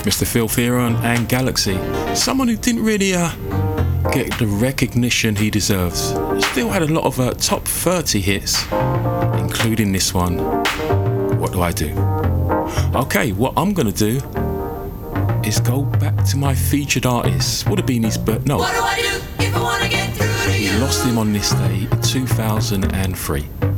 Mr. Phil Theron and Galaxy. Someone who didn't really get the recognition he deserves. Still had a lot of top 30 hits, including this one, What Do I Do? Okay, what I'm gonna do is go back to my featured artist. Would have been his What do I do if I wanna get through to you? He lost him on this day in 2003.